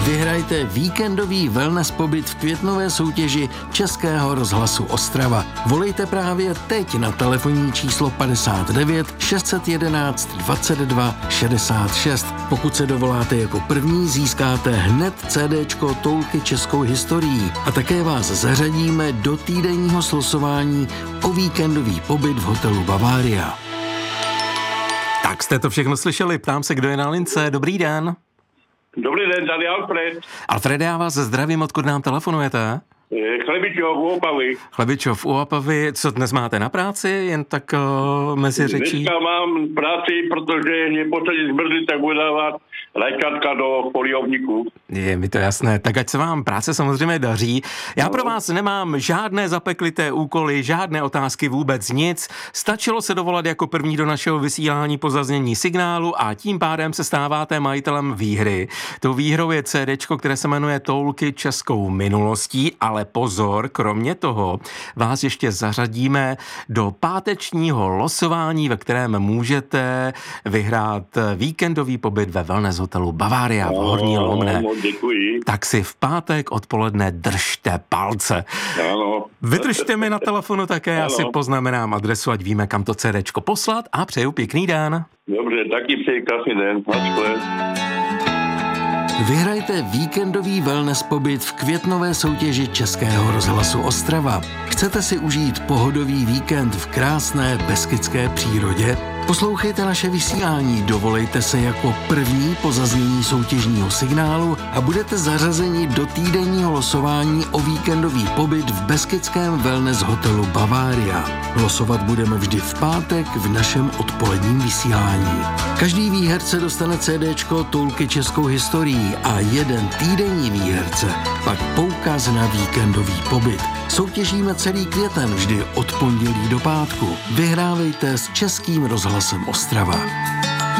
Vyhrajte víkendový wellness pobyt v květnové soutěži Českého rozhlasu Ostrava. Volejte právě teď na telefonní číslo 59 611 22 66. Pokud se dovoláte jako první, získáte hned CDčko Toulky českou historií a také vás zařadíme do týdenního slosování o víkendový pobyt v hotelu Bavaria. Tak jste to všechno slyšeli, ptám se, kdo je na lince. Dobrý den. Dobrý den, tady Alfred. Alfrede, já vás zdravím, odkud nám telefonujete? Chlebičov u Opavy. Chlebičov u Opavy, co dnes máte na práci, jen tak mezi řečí? Dneska mám práci, protože mě posadit brzy, tak budu dávat lékařka do poliovníku. Je mi to jasné, tak ať se vám práce samozřejmě daří. Já pro vás nemám žádné zapeklité úkoly, žádné otázky, vůbec nic. Stačilo se dovolat jako první do našeho vysílání po zaznění signálu a tím pádem se stáváte majitelem výhry. Tou výhrou je CDčko, které se jmenuje Toulky českou minulostí, ale pozor, kromě toho vás ještě zařadíme do pátečního losování, ve kterém můžete vyhrát víkendový pobyt ve wellness hotelu Bavaria v Horní Lomné. Děkuji. Tak si v pátek odpoledne držte palce. Ano. Vydržte mi na telefonu také, já si poznamenám adresu, ať víme, kam to CDčko poslat a přeju pěkný den. Dobře, taky přeji krásný den. Vyhrajte víkendový wellness pobyt v květnové soutěži Českého rozhlasu Ostrava. Chcete si užít pohodový víkend v krásné beskydské přírodě? Poslouchejte naše vysílání, dovolejte se jako první po zaznění soutěžního signálu a budete zařazeni do týdenního losování o víkendový pobyt v beskydském wellness hotelu Bavaria. Losovat budeme vždy v pátek v našem odpoledním vysílání. Každý výherce dostane CDčko Toulky českou historií a jeden týdenní výherce pak poukaz na víkendový pobyt. Soutěžíme celý květen vždy od pondělí do pátku. Vyhrávejte s Českým rozhlasem Ostrava.